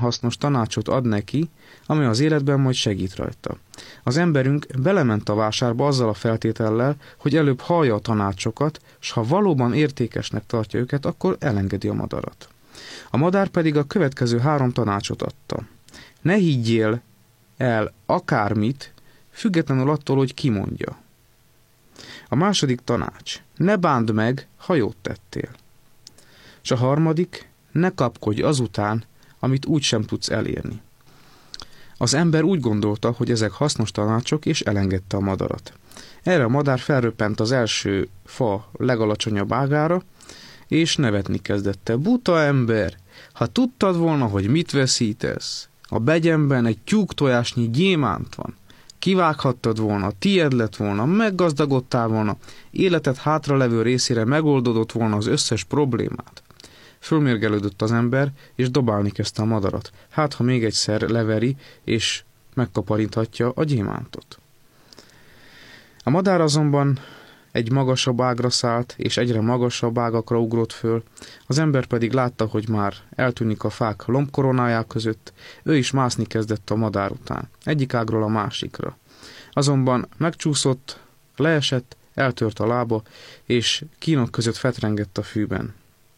hasznos tanácsot ad neki, ami az életben majd segít rajta. Az emberünk belement a vásárba azzal a feltétellel, hogy előbb hallja a tanácsokat, s ha valóban értékesnek tartja őket, akkor elengedi a madarat. A madár pedig a következő 3 tanácsot adta. Ne higgyél el akármit, függetlenül attól, hogy ki mondja. A második tanács. Ne bánd meg, ha jót tettél. És a harmadik. Ne kapkodj azután, amit úgysem tudsz elérni. Az ember úgy gondolta, hogy ezek hasznos tanácsok, és elengedte a madarat. Erre a madár felröppent az első fa legalacsonyabb ágára, és nevetni kezdette. Buta ember, ha tudtad volna, hogy mit veszítesz, a begyemben egy tyúktojásnyi gyémánt van. Kivághattad volna, tied lett volna, meggazdagodtál volna, életed hátralevő részére megoldódott volna az összes problémát. Fölmérgelődött az ember, és dobálni kezdte a madarat. Hát, ha még egyszer leveri, és megkaparinthatja a gyémántot. A madár azonban egy magasabb ágra szállt, és egyre magasabb ágakra ugrott föl, az ember pedig látta, hogy már eltűnik a fák lombkoronájá között, ő is mászni kezdett a madár után, egyik ágról a másikra. Azonban megcsúszott, leesett, eltört a lába, és kínok között fetrengett a fűben.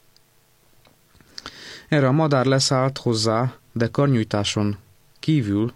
Erre a madár leszállt hozzá, de karnyújtáson kívül,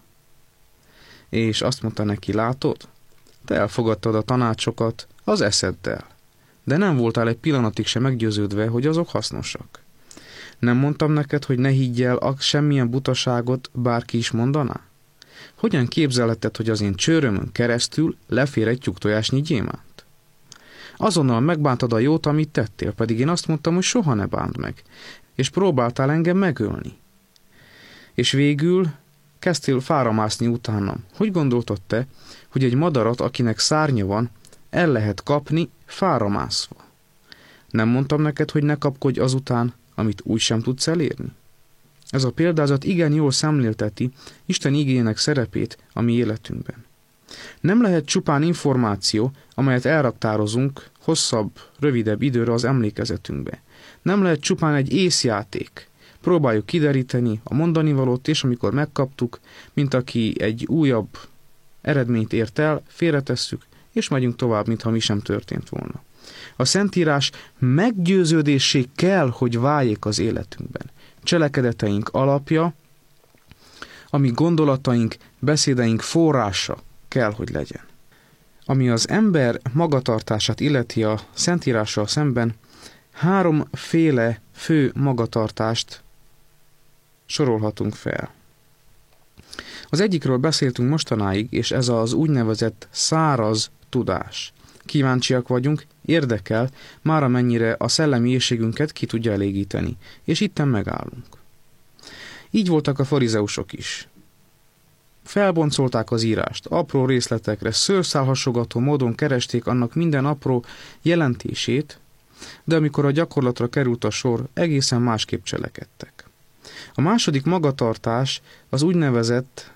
és azt mondta neki, látod? Te elfogadtad a tanácsokat az eszeddel, de nem voltál egy pillanatig sem meggyőződve, hogy azok hasznosak. Nem mondtam neked, hogy ne higgy el semmilyen butaságot bárki is mondaná? Hogyan képzelheted, hogy az én csőrömön keresztül lefér egy tyúktojásnyi gyémánt? Azonnal megbántad a jót, amit tettél, pedig én azt mondtam, hogy soha ne bánd meg, és próbáltál engem megölni. És végül kezdtél fáramászni utánam. Hogy gondoltad te, hogy egy madarat, akinek szárnya van, el lehet kapni fáramászva? Nem mondtam neked, hogy ne kapkodj azután, amit úgysem tudsz elérni? Ez a példázat igen jól szemlélteti Isten igéjének szerepét a mi életünkben. Nem lehet csupán információ, amelyet elraktározunk hosszabb, rövidebb időre az emlékezetünkbe. Nem lehet csupán egy észjáték. Próbáljuk kideríteni a mondanivalót, és amikor megkaptuk, mint aki egy újabb eredményt ért el, félretesszük, és megyünk tovább, mintha mi sem történt volna. A Szentírás meggyőződéssé kell, hogy váljék az életünkben. Cselekedeteink alapja, ami gondolataink, beszédeink forrása kell, hogy legyen. Ami az ember magatartását illeti a Szentírással szemben, 3 féle fő magatartást sorolhatunk fel. Az egyikről beszéltünk mostanáig, és ez az úgynevezett száraz tudás. Kíváncsiak vagyunk, érdekel, mára mennyire a szellemi éhségünket ki tudja elégíteni, és itten megállunk. Így voltak a farizeusok is. Felboncolták az írást, apró részletekre, szőrszálhasogató módon keresték annak minden apró jelentését, de amikor a gyakorlatra került a sor, egészen másképp cselekedtek. A második magatartás az úgynevezett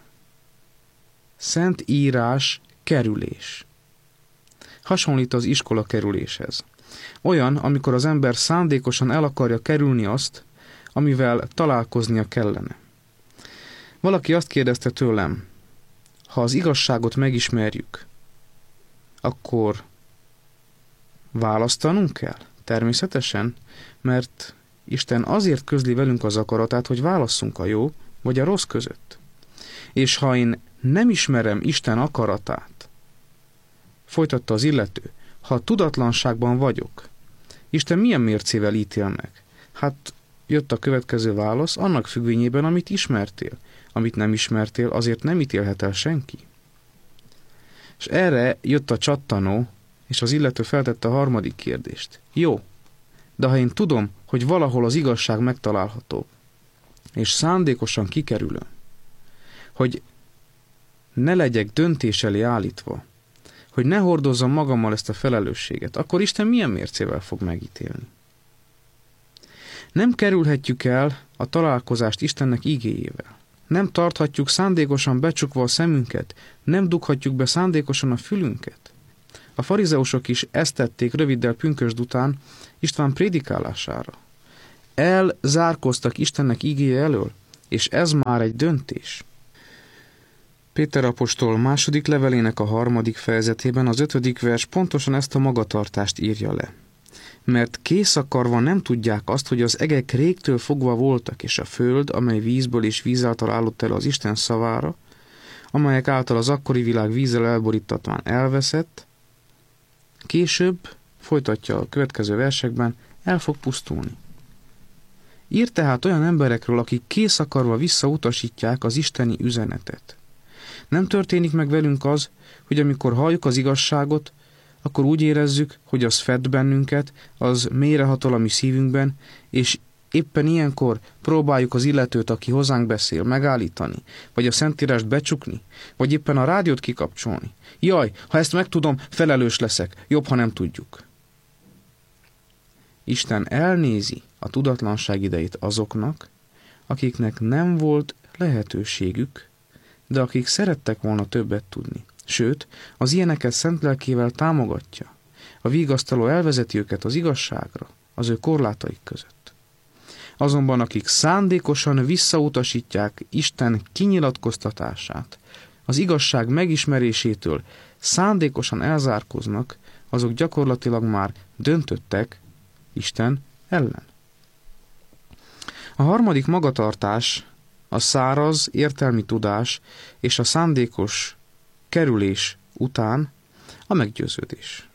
Szentírás kerülés. Hasonlít az iskola kerüléshez. Olyan, amikor az ember szándékosan el akarja kerülni azt, amivel találkoznia kellene. Valaki azt kérdezte tőlem, ha az igazságot megismerjük, akkor választanunk kell? Természetesen, mert Isten azért közli velünk az akaratát, hogy válasszunk a jó vagy a rossz között. És ha én nem ismerem Isten akaratát, folytatta az illető, ha tudatlanságban vagyok, Isten milyen mércével ítél meg? Hát jött a következő válasz, annak függvényében, amit ismertél. Amit nem ismertél, azért nem ítélhet el senki. És erre jött a csattanó, és az illető feltette a harmadik kérdést. Jó, de ha én tudom, hogy valahol az igazság megtalálható, és szándékosan kikerülöm, hogy ne legyek döntés elé állítva, hogy ne hordozzam magammal ezt a felelősséget, akkor Isten milyen mércével fog megítélni? Nem kerülhetjük el a találkozást Istennek igéjével. Nem tarthatjuk szándékosan becsukva a szemünket, nem dughatjuk be szándékosan a fülünket. A farizeusok is ezt tették röviddel pünkösd után István prédikálására. Elzárkóztak Istennek igéje elől, és ez már egy döntés. Péter apostol második levelének a 3. fejezetében az 5. vers pontosan ezt a magatartást írja le. Mert kész akarva nem tudják azt, hogy az egek régtől fogva voltak, és a föld, amely vízből és víz által állott elő az Isten szavára, amelyek által az akkori világ vízzel elborítatván elveszett, később, folytatja a következő versekben, el fog pusztulni. Ír tehát olyan emberekről, akik kész akarva visszautasítják az isteni üzenetet. Nem történik meg velünk az, hogy amikor halljuk az igazságot, akkor úgy érezzük, hogy az fed bennünket, az mélyrehatol a mi szívünkben, és éppen ilyenkor próbáljuk az illetőt, aki hozzánk beszél, megállítani, vagy a Szentírást becsukni, vagy éppen a rádiót kikapcsolni. Jaj, ha ezt megtudom, felelős leszek, jobb, ha nem tudjuk. Isten elnézi a tudatlanság idejét azoknak, akiknek nem volt lehetőségük, de akik szerettek volna többet tudni. Sőt, az ilyeneket szent lelkével támogatja. A vigasztaló elvezeti őket az igazságra, az ő korlátaik között. Azonban akik szándékosan visszautasítják Isten kinyilatkoztatását, az igazság megismerésétől szándékosan elzárkóznak, azok gyakorlatilag már döntöttek Isten ellen. A 3. magatartás a száraz értelmi tudás és a szándékos kerülés után a meggyőződés.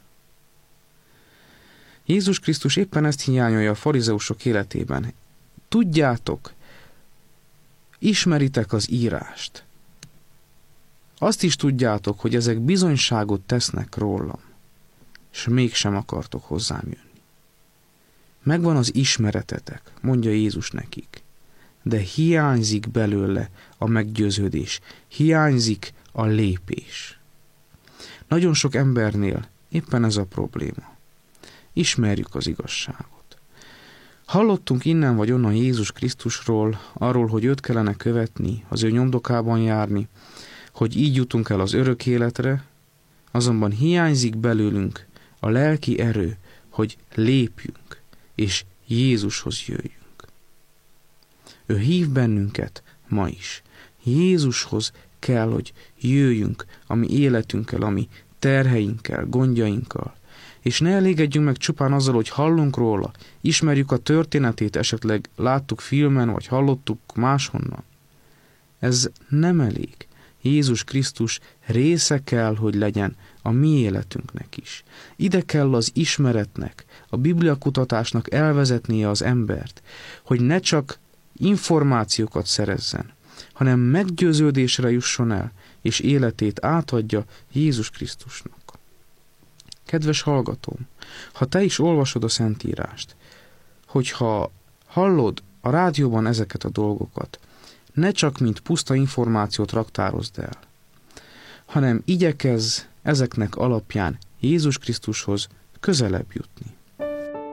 Jézus Krisztus éppen ezt hiányolja a farizeusok életében. Tudjátok, ismeritek az írást. Azt is tudjátok, hogy ezek bizonyságot tesznek rólam, és mégsem akartok hozzám jönni. Megvan az ismeretetek, mondja Jézus nekik, de hiányzik belőle a meggyőződés, hiányzik a lépés. Nagyon sok embernél éppen ez a probléma. Ismerjük az igazságot. Hallottunk innen vagy onnan Jézus Krisztusról, arról, hogy őt kellene követni, az ő nyomdokában járni, hogy így jutunk el az örök életre, azonban hiányzik belőlünk a lelki erő, hogy lépjünk, és Jézushoz jöjjünk. Ő hív bennünket ma is. Jézushoz kell, hogy jöjjünk a mi életünkkel, a mi terheinkkel, gondjainkkal. És ne elégedjünk meg csupán azzal, hogy hallunk róla, ismerjük a történetét, esetleg láttuk filmen, vagy hallottuk máshonnan. Ez nem elég. Jézus Krisztus része kell, hogy legyen a mi életünknek is. Ide kell az ismeretnek, a bibliakutatásnak elvezetnie az embert, hogy ne csak információkat szerezzen, hanem meggyőződésre jusson el, és életét átadja Jézus Krisztusnak. Kedves hallgatóm, ha te is olvasod a Szentírást, hogyha hallod a rádióban ezeket a dolgokat, ne csak mint puszta információt raktározd el, hanem igyekezz ezeknek alapján Jézus Krisztushoz közelebb jutni.